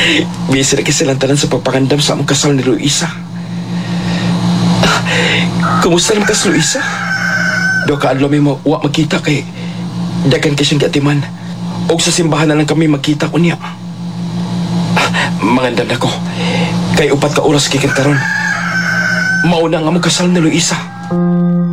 Bisa na kasi lang tanan sa pagpangandam sa among kasal ni Luisa. Kumusta naman kas, Luisa? Do ka adlaw may wa magkita kay dagan kasi siyang giatiman. Og sa simbahan na lang kami magkita ko niya. Mangandam na ko. Kay upat ka oras kikin karon. Mauna nga among kasal ni Luisa.